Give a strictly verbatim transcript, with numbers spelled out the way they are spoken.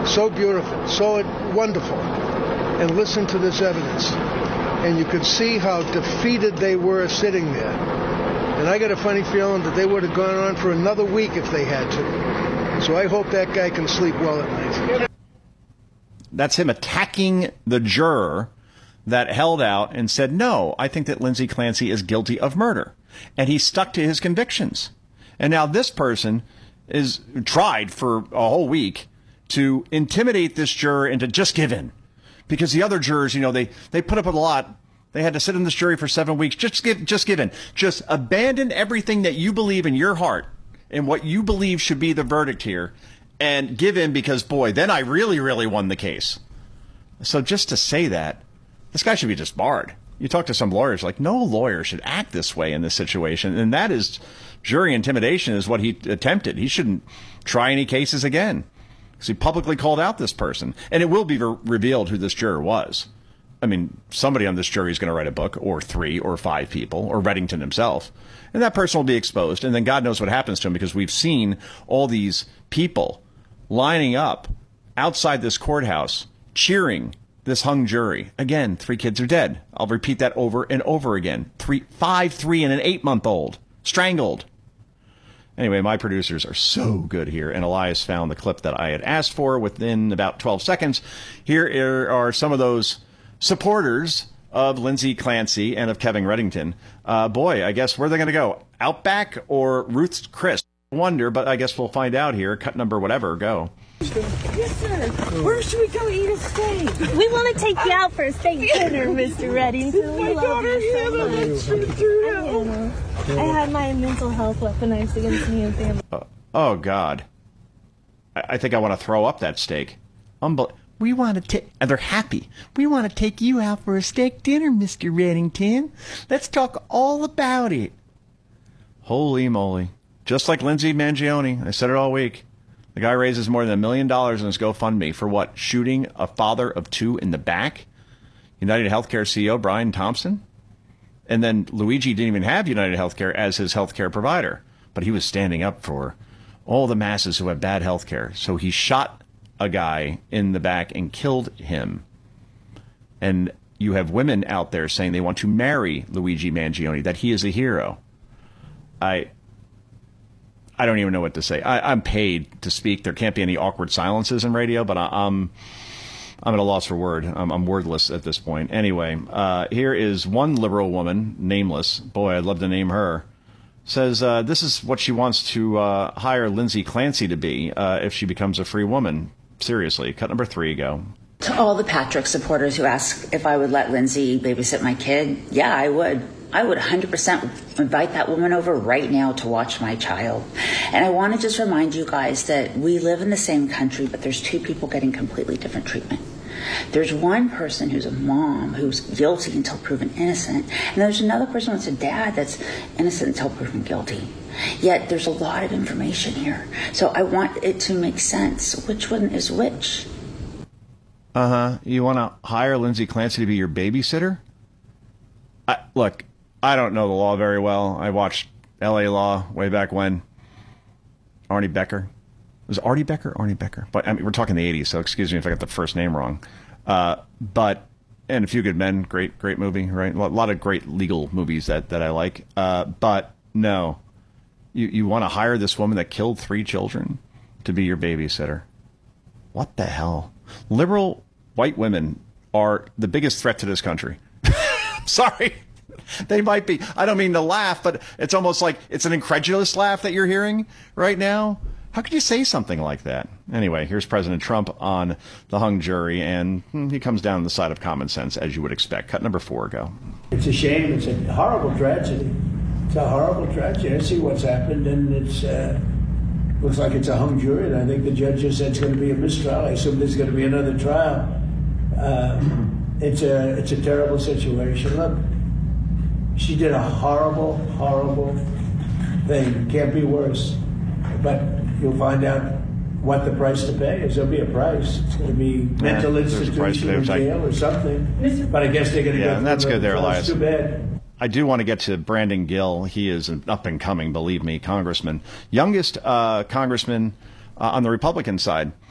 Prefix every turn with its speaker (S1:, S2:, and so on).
S1: so beautiful, so wonderful, and listen to this evidence. And you could see how defeated they were sitting there. And I got a funny feeling that they would have gone on for another week if they had to. So I hope that guy can sleep well at night.
S2: That's him attacking the juror that held out and said, no, I think that Lindsay Clancy is guilty of murder. And he stuck to his convictions. And now this person is tried for a whole week to intimidate this juror into just give in. Because the other jurors, you know, they, they put up with a lot. They had to sit in this jury for seven weeks. Just give, just give in. Just abandon everything that you believe in your heart and what you believe should be the verdict here and give in because, boy, then I really, really won the case. So just to say that, this guy should be disbarred. You talk to some lawyers, like, no lawyer should act this way in this situation. And that is jury intimidation is what he attempted. He shouldn't try any cases again because he publicly called out this person. And it will be re- revealed who this juror was. I mean, somebody on this jury is going to write a book, or three or five people, or Reddington himself. And that person will be exposed. And then God knows what happens to him because we've seen all these people lining up outside this courthouse cheering this hung jury. Again, three kids are dead. I'll repeat that over and over again. Three, five, three, and an eight-month-old. Strangled. Anyway, my producers are so good here, and Elias found the clip that I had asked for within about twelve seconds. Here are some of those supporters of Lindsay Clancy and of Kevin Reddington. Uh, boy, I guess where are they going to go? Outback or Ruth's Chris? I wonder, but I guess we'll find out here. Cut number whatever, go.
S3: Yes, sir. Where should we go eat a steak? We want to take you out for a steak dinner, Mister Reddington. We love you so much. I, I had my mental health weaponized against me and family.
S2: Uh, oh, God. I, I think I want to throw up that steak. Unbel- we want to take... And they're happy. We want to take you out for a steak dinner, Mister Reddington. Let's talk all about it. Holy moly. Just like Lindsay Mangione. I said it all week. The guy raises more than a million dollars in his GoFundMe for what? Shooting a father of two in the back? United Healthcare C E O Brian Thompson? And then Luigi didn't even have United Healthcare as his healthcare provider. But he was standing up for all the masses who have bad healthcare. So he shot a guy in the back and killed him. And you have women out there saying they want to marry Luigi Mangione, that he is a hero. I... I don't even know what to say. I, I'm paid to speak. There can't be any awkward silences in radio, but I, I'm I'm at a loss for word. I'm, I'm wordless at this point. Anyway, uh, here is one liberal woman, nameless. Boy, I'd love to name her. Says uh, this is what she wants to uh, hire Lindsay Clancy to be uh, if she becomes a free woman. Seriously, cut number three, go.
S4: To all the Patrick supporters who ask if I would let Lindsay babysit my kid, yeah, I would. I would one hundred percent invite that woman over right now to watch my child. And I want to just remind you guys that we live in the same country, but there's two people getting completely different treatment. There's one person who's a mom who's guilty until proven innocent, and there's another person that's a dad that's innocent until proven guilty. Yet there's a lot of information here. So I want it to make sense. Which one is which?
S2: Uh-huh. You want to hire Lindsay Clancy to be your babysitter? I, look... I don't know the law very well. I watched L A Law way back when. Arnie Becker. Was it Artie Becker? Arnie Becker. But I mean, we're talking the eighties, so excuse me if I got the first name wrong. Uh, but, and A Few Good Men, great, great movie, right? A lot of great legal movies that, that I like. Uh, but no, you, you want to hire this woman that killed three children to be your babysitter. What the hell? Liberal white women are the biggest threat to this country. Sorry. They might be. I don't mean to laugh, but it's almost like it's an incredulous laugh that you're hearing right now. How could you say something like that? Anyway, here's President Trump on the hung jury, and he comes down the side of common sense, as you would expect. Cut number four, go.
S5: It's a shame. It's a horrible tragedy. It's a horrible tragedy. I see what's happened, and it's uh, looks like it's a hung jury, and I think the judge just said it's going to be a mistrial. I assume there's going to be another trial. Uh, it's a it's a terrible situation. Look. She did a horrible, horrible thing. Can't be worse. But you'll find out what the price to pay is. There'll be a price. It's going to be mental
S2: yeah,
S5: institution or jail or something. But I guess they're going to
S2: yeah,
S5: go
S2: and that's good there, Elias.
S5: Too bad.
S2: I do want to get to Brandon Gill. He is an up-and-coming, believe me, congressman. Youngest uh, congressman uh, on the Republican side.